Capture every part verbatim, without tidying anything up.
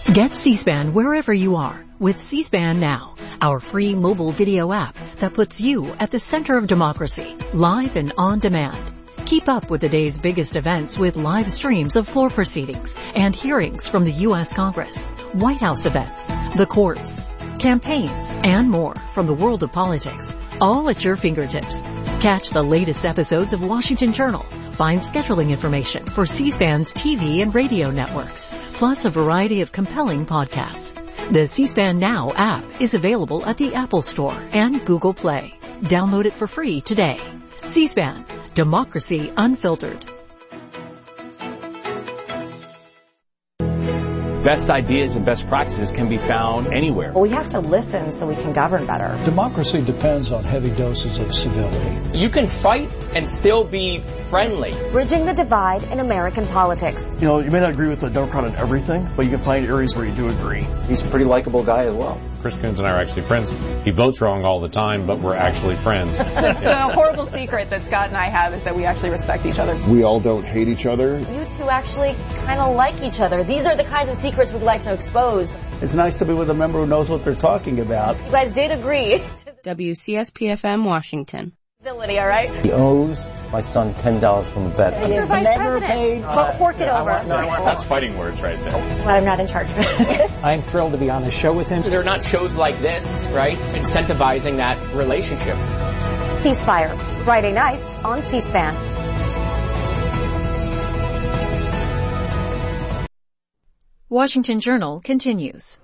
Get C-SPAN wherever you are with C-SPAN Now, our free mobile video app that puts you at the center of democracy, live and on demand. Keep up with the day's biggest events with live streams of floor proceedings and hearings from the U S Congress, White House events, the courts, campaigns, and more from the world of politics, all at your fingertips. Catch the latest episodes of Washington Journal. Find scheduling information for C-SPAN's T V and radio networks, plus a variety of compelling podcasts. The C-SPAN Now app is available at the Apple Store and Google Play. Download it for free today. C-SPAN, Democracy Unfiltered. Best ideas and best practices can be found anywhere. Well, we have to listen so we can govern better. Democracy depends on heavy doses of civility. You can fight and still be friendly. Bridging the divide in American politics. You know, you may not agree with the Democrat on everything, but you can find areas where you do agree. He's a pretty likable guy as well. Chris Coons and I are actually friends. He votes wrong all the time, but we're actually friends. The horrible secret that Scott and I have is that we actually respect each other. We all don't hate each other. You two actually kind of like each other. These are the kinds of secrets we'd like to expose. It's nice to be with a member who knows what they're talking about. You guys did agree. W C S P F M, Washington. All right? He owes my son ten dollars from the bet. He is never paid. Well, fork it over. No, that's fighting words right there. But I'm not in charge of it. I'm thrilled to be on the show with him. There are not shows like this, right, incentivizing that relationship. Ceasefire, Friday nights on C-SPAN. Washington Journal continues.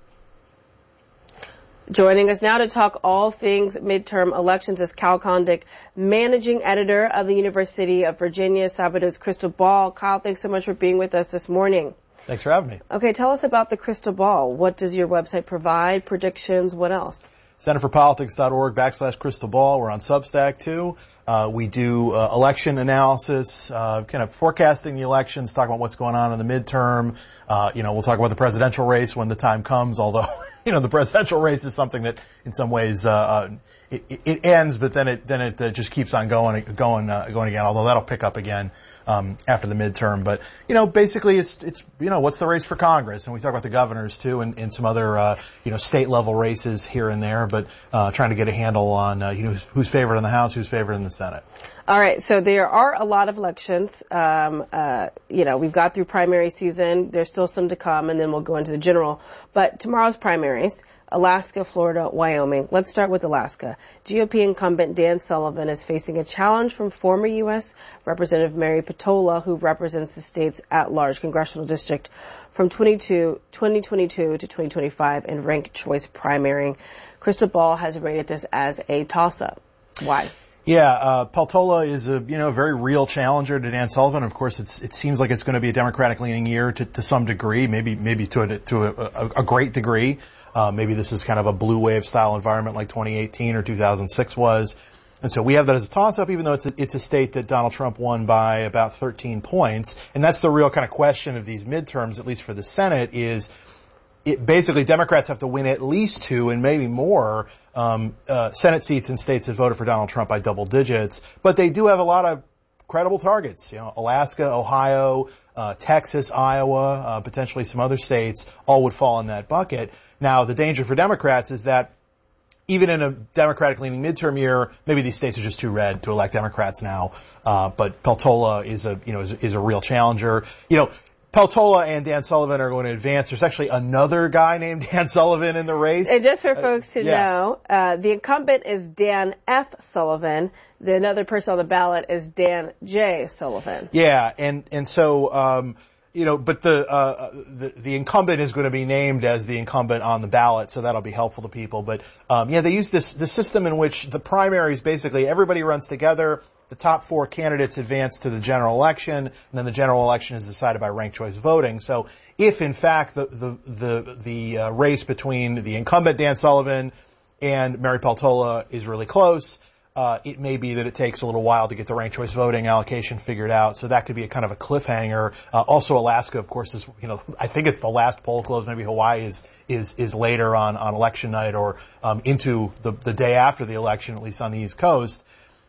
Joining us now to talk all things midterm elections is Kyle Kondik, managing editor of the University of Virginia, Sabado's Crystal Ball. Kyle, thanks so much for being with us this morning. Thanks for having me. Okay, tell us about the Crystal Ball. What does your website provide? Predictions? What else? Centerforpolitics.org backslash Crystal Ball. We're on Substack too. Uh, we do uh, election analysis, uh, kind of forecasting the elections, talk about what's going on in the midterm. Uh, you know, we'll talk about the presidential race when the time comes, although, you know, the presidential race is something that in some ways, uh, uh it, it ends, but then it, then it uh, just keeps on going, going, uh, going again, although that'll pick up again, um, after the midterm. But, you know, basically it's, it's, you know, what's the race for Congress? And we talk about the governors too and, and some other, uh, you know, state level races here and there, but, uh, trying to get a handle on, uh, you know, who's, who's favored in the House, who's favored in the Senate. All right, so there are a lot of elections. Um, uh, you know, we've got through primary season. There's still some to come, and then we'll go into the general. But tomorrow's primaries, Alaska, Florida, Wyoming. Let's start with Alaska. G O P incumbent Dan Sullivan is facing a challenge from former U S Representative Mary Peltola, who represents the state's at-large congressional district from twenty twenty-two to twenty twenty-five in ranked choice primarying. Crystal Ball has rated this as a toss-up. Why? Yeah, uh, Peltola is a, you know, very real challenger to Dan Sullivan. Of course, it's, it seems like it's going to be a Democratic leaning year to, to some degree, maybe, maybe to a, to a, a, a great degree. Uh, maybe this is kind of a blue wave style environment like twenty eighteen or two thousand six was. And so we have that as a toss-up, even though it's a, it's a state that Donald Trump won by about thirteen points. And that's the real kind of question of these midterms, at least for the Senate, is it basically Democrats have to win at least two and maybe more um uh Senate seats in states that voted for Donald Trump by double digits. But they do have a lot of credible targets, you know, Alaska, Ohio, uh Texas, Iowa, uh potentially some other states all would fall in that bucket. Now, the danger for Democrats is that even in a Democratic-leaning midterm year, maybe these states are just too red to elect Democrats now. Uh, but Peltola is a, you know, is, is a real challenger. You know, Peltola and Dan Sullivan are going to advance. There's actually another guy named Dan Sullivan in the race. And just for folks to uh, yeah. know, uh, the incumbent is Dan F. Sullivan. The another person on the ballot is Dan J. Sullivan. Yeah, and, and so, um, you know, but the, uh, the, the incumbent is going to be named as the incumbent on the ballot, so that'll be helpful to people. But, um, yeah, they use this, the system in which the primaries basically everybody runs together. The top four candidates advance to the general election, and then the general election is decided by ranked choice voting. So if, in fact, the, the, the, the uh, race between the incumbent Dan Sullivan and Mary Peltola is really close, Uh, it may be that it takes a little while to get the ranked choice voting allocation figured out, so that could be a kind of a cliffhanger. Uh, also, Alaska, of course, is, you know, I think it's the last poll closed. Maybe Hawaii is is is later on on election night or um, into the the day after the election, at least on the East Coast.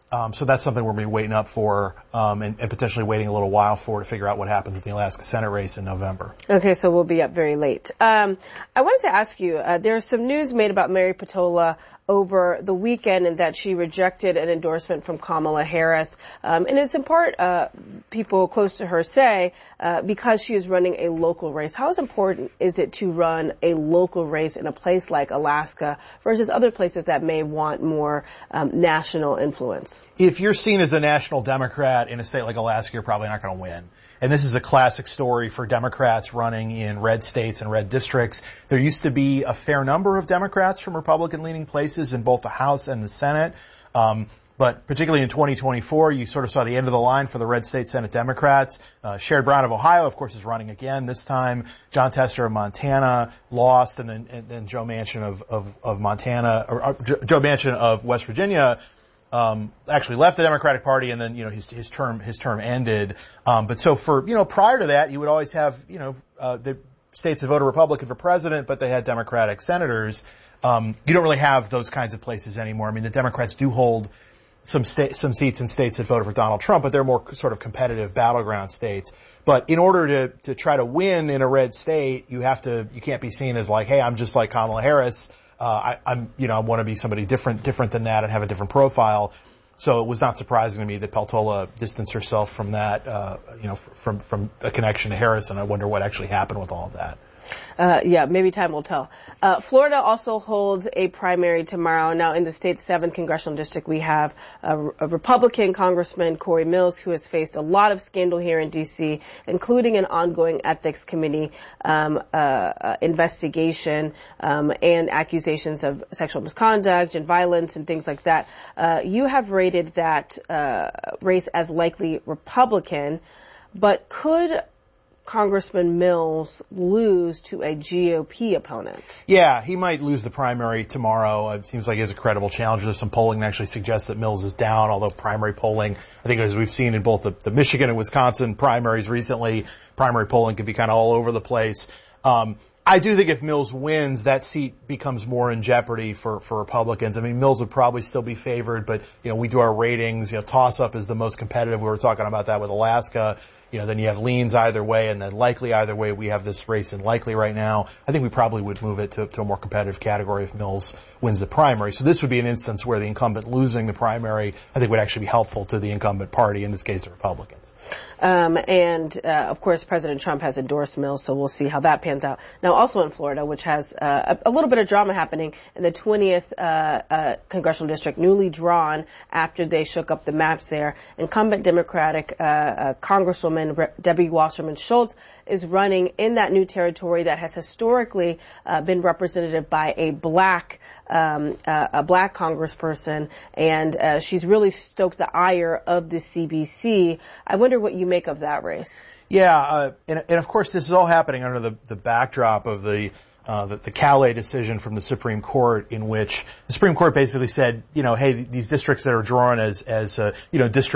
Um, so that's something we're going to be waiting up for, um, and, and potentially waiting a little while for to figure out what happens in the Alaska Senate race in November. Okay, so we'll be up very late. Um, I wanted to ask you, uh, there's some news made about Mary Peltola over the weekend and that she rejected an endorsement from Kamala Harris. Um, and it's in part, uh, people close to her say, uh, because she is running a local race. How important is it to run a local race in a place like Alaska versus other places that may want more um, national influence? If you're seen as a national Democrat in a state like Alaska, you're probably not going to win. And this is a classic story for Democrats running in red states and red districts. There used to be a fair number of Democrats from Republican-leaning places in both the House and the Senate. Um, but particularly in twenty twenty-four, you sort of saw the end of the line for the red state Senate Democrats. Uh, Sherrod Brown of Ohio, of course, is running again this time. John Tester of Montana lost, and then, and then Joe Manchin of, of, of Montana, or uh, Joe Manchin of West Virginia Um, actually left the Democratic Party, and then, you know, his, his term, his term ended. Um, but so for, you know, prior to that, you would always have, you know, uh, the states that voted Republican for president, but they had Democratic senators. Um, you don't really have those kinds of places anymore. I mean, the Democrats do hold some state, some seats in states that voted for Donald Trump, but they're more sort of competitive battleground states. But in order to, to try to win in a red state, you have to, you can't be seen as like, hey, I'm just like Kamala Harris. Uh, I, I'm, you know, I want to be somebody different, different than that and have a different profile. So it was not surprising to me that Peltola distanced herself from that, uh, you know, from, from a connection to Harris, and I wonder what actually happened with all of that. Uh, yeah, maybe time will tell. Uh, Florida also holds a primary tomorrow. Now, in the state's seventh congressional district, we have a, a Republican Congressman, Corey Mills, who has faced a lot of scandal here in D C, including an ongoing ethics committee um, uh, uh, investigation um, and accusations of sexual misconduct and violence and things like that. Uh, you have rated that uh, race as likely Republican, but could Congressman Mills lose to a G O P opponent? Yeah, he might lose the primary tomorrow. It seems like he has a credible challenger. There's some polling that actually suggests that Mills is down, although primary polling, I think as we've seen in both the, the Michigan and Wisconsin primaries recently, primary polling can be kind of all over the place. Um, I do think if Mills wins, that seat becomes more in jeopardy for, for Republicans. I mean, Mills would probably still be favored, but, you know, we do our ratings. You know, toss-up is the most competitive. We were talking about that with Alaska. You know, then you have leans either way, and then likely either way. We have this race in likely right now. I think we probably would move it to, to a more competitive category if Mills wins the primary. So this would be an instance where the incumbent losing the primary, I think, would actually be helpful to the incumbent party, in this case the Republicans. Um, and, uh, of course, President Trump has endorsed Mills, so we'll see how that pans out. Now, also in Florida, which has uh, a, a little bit of drama happening in the twentieth uh, uh, congressional district, newly drawn after they shook up the maps there, incumbent Democratic uh, uh, Congresswoman Re- Debbie Wasserman Schultz is running in that new territory that has historically uh, been represented by a black um, uh, a black congressperson, and uh, she's really stoked the ire of the C B C. I wonder what you make of that race. Yeah, uh, and, and of course this is all happening under the, the backdrop of the, uh, the the Calais decision from the Supreme Court, in which the Supreme Court basically said, you know, hey, these districts that are drawn as as uh, you know districts